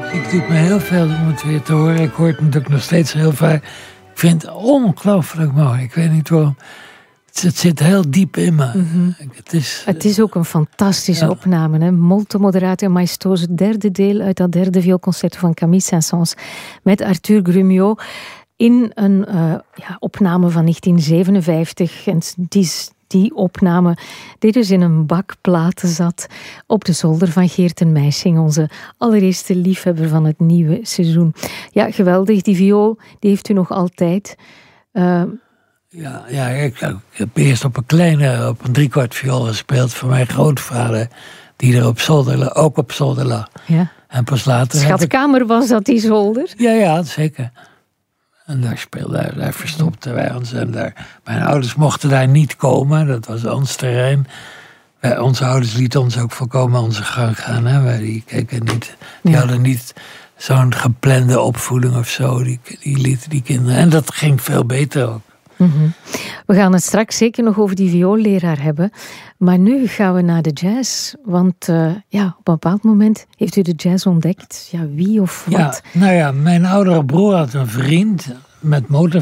Het doet me heel veel om het weer te horen. Ik hoor het natuurlijk nog steeds heel vaak. Ik vind het ongelooflijk mooi. Ik weet niet waarom. Het zit heel diep in me. Mm-hmm. Het is ook een fantastische opname. Hè? Molto moderato e maestoso, het derde deel uit dat derde vioolconcerto van Camille Saint-Saëns met Arthur Grumiaux in een opname van 1957. En die opname die dus in een bak platen zat op de zolder van Geert en Meijsing, onze allereerste liefhebber van het nieuwe seizoen. Ja, geweldig. Die viool, die heeft u nog altijd. Ja, ik heb eerst op een driekwart viool gespeeld voor mijn grootvader, die er ook op zolder lag. Ja. En pas later... Schatkamer was dat, die zolder? Ja, zeker. En daar verstopten wij ons. En mijn ouders mochten daar niet komen, dat was ons terrein. Onze ouders lieten ons ook volkomen onze gang gaan. Hè? Die keken niet, die hadden niet zo'n geplande opvoeding of zo. Die lieten die kinderen. En dat ging veel beter ook. Mm-hmm. We gaan het straks zeker nog over die vioolleraar hebben. Maar nu gaan we naar de jazz. Want op een bepaald moment heeft u de jazz ontdekt. Ja, wie of wat? Ja, mijn oudere broer had een vriend met